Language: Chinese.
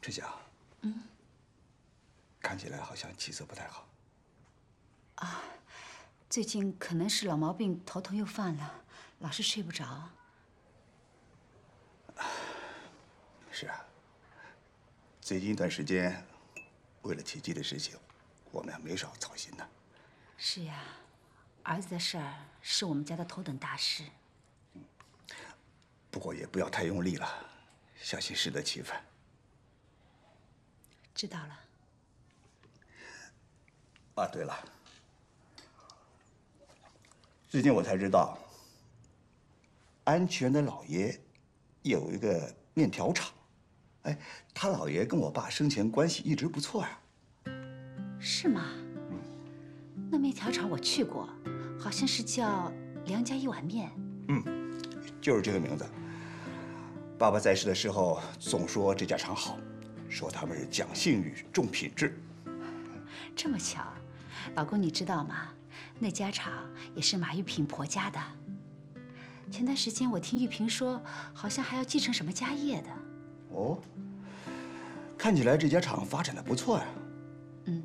春香，看起来好像气色不太好。 啊，最近可能是老毛病，头疼又犯了，老是睡不着。 是啊，最近一段时间，为了奇迹的事情，我们没少操心呢。 是呀，儿子的事儿是我们家的头等大事。 不过也不要太用力了，小心适得其反。 知道了。 啊，对了，最近我才知道，安全的老爷有一个面条厂。哎，他老爷跟我爸生前关系一直不错呀。 是吗？那面条厂我去过，好像是叫梁家一碗面。 就是这个名字。爸爸在世的时候总说这家厂好，说他们是讲信誉、重品质。 这么巧，老公你知道吗？那家厂也是马玉萍婆家的。前段时间我听玉萍说，好像还要继承什么家业的。 哦，看起来这家厂发展的不错呀。